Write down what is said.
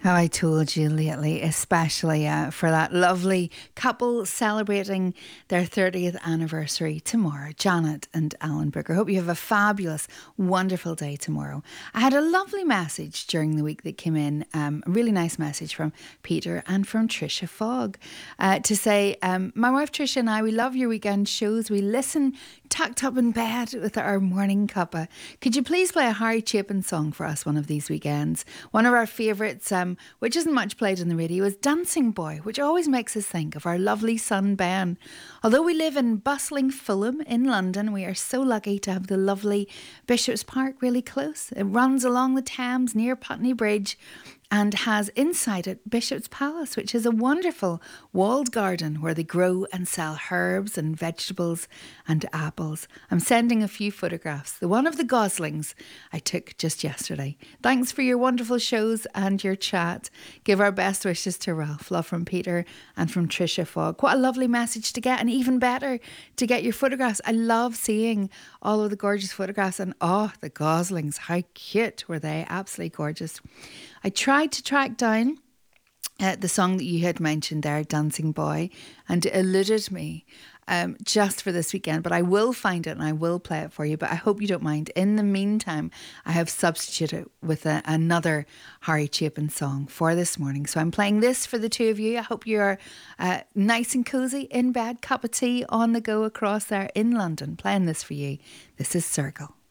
How I told you lately, especially for that lovely couple celebrating their 30th anniversary tomorrow, Janet and Alan Booker. Hope you have a fabulous, wonderful day tomorrow. I had a lovely message during the week that came in, a really nice message from Peter and from Trisha Fogg to say, my wife Trisha and I, we love your weekend shows. We listen tucked up in bed with our morning cuppa. Could you please play a Harry Chapin song for us one of these weekends? One of our favourites, which isn't much played on the radio, is Dancing Boy, which always makes us think of our lovely son Ben. Although we live in bustling Fulham in London, we are so lucky to have the lovely Bishop's Park really close. It runs along the Thames near Putney Bridge and has inside it Bishop's Palace, which is a wonderful walled garden where they grow and sell herbs and vegetables and apples. I'm sending a few photographs. The one of the goslings I took just yesterday. Thanks for your wonderful shows and your chat. Give our best wishes to Ralph. Love from Peter and from Trisha Fogg. What a lovely message to get, and even better to get your photographs. I love seeing all of the gorgeous photographs, and the goslings, how cute were they? Absolutely gorgeous. I tried to track down the song that you had mentioned there, Dancing Boy, and it eluded me just for this weekend, but I will find it and I will play it for you, but I hope you don't mind. In the meantime, I have substituted it with another Harry Chapin song for this morning. So I'm playing this for the two of you. I hope you're nice and cosy in bed, cup of tea on the go across there in London, playing this for you. This is Circle.